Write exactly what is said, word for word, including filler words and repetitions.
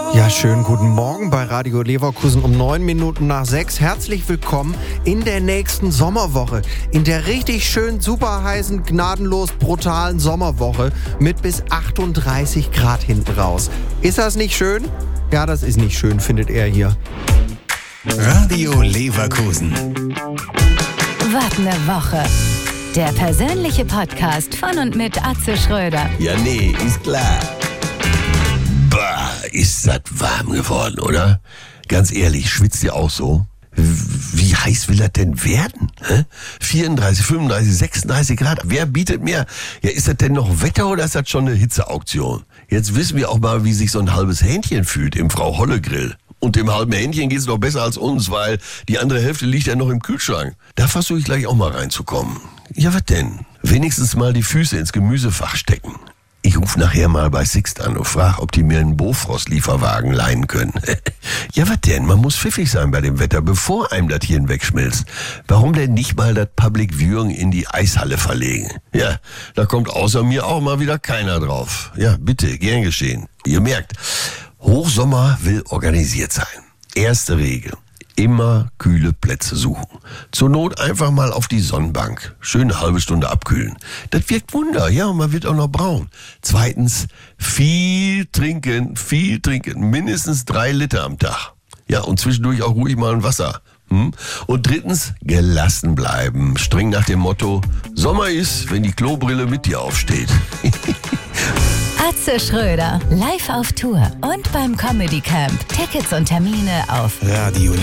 Ja, schönen guten Morgen bei Radio Leverkusen um neun Minuten nach sechs. Herzlich willkommen in der nächsten Sommerwoche. In der richtig schön super heißen, gnadenlos brutalen Sommerwoche mit bis achtunddreißig Grad hinten raus. Ist das nicht schön? Ja, das ist nicht schön, findet er hier. Radio Leverkusen. Was ne Woche. Der persönliche Podcast von und mit Atze Schröder. Ja, nee, ist klar. Bah, ist das warm geworden, oder? Ganz ehrlich, schwitzt ihr auch so? Wie heiß will das denn werden? Hä? vierunddreißig, fünfunddreißig, sechsunddreißig Grad. Wer bietet mehr? Ja, ist das denn noch Wetter oder ist das schon eine Hitzeauktion? Jetzt wissen wir auch mal, wie sich so ein halbes Hähnchen fühlt im Frau-Holle-Grill. Und dem halben Hähnchen geht's noch besser als uns, weil die andere Hälfte liegt ja noch im Kühlschrank. Da versuche ich gleich auch mal reinzukommen. Ja, was denn? Wenigstens mal die Füße ins Gemüsefach stecken. Ich rufe nachher mal bei Sixt an und frage, ob die mir einen Bofrost-Lieferwagen leihen können. Ja, was denn? Man muss pfiffig sein bei dem Wetter, bevor einem das hier wegschmilzt. Warum denn nicht mal das Public Viewing in die Eishalle verlegen? Ja, da kommt außer mir auch mal wieder keiner drauf. Ja, bitte, gern geschehen. Ihr merkt, Hochsommer will organisiert sein. Erste Regel. Immer kühle Plätze suchen. Zur Not einfach mal auf die Sonnenbank. Schön eine halbe Stunde abkühlen. Das wirkt Wunder, ja, und man wird auch noch braun. Zweitens, viel trinken, viel trinken. Mindestens drei Liter am Tag. Ja, und zwischendurch auch ruhig mal ein Wasser. Hm? Und drittens, gelassen bleiben. Streng nach dem Motto, Sommer ist, wenn die Klobrille mit dir aufsteht. Atze Schröder, live auf Tour und beim Comedy Camp. Tickets und Termine auf Radio